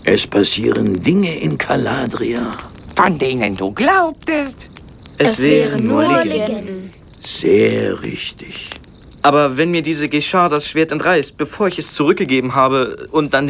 Es passieren Dinge in Caladria. Von denen du glaubtest. Es wären nur Legenden. Sehr richtig. Aber wenn mir diese Geschar das Schwert entreißt, bevor ich es zurückgegeben habe und dann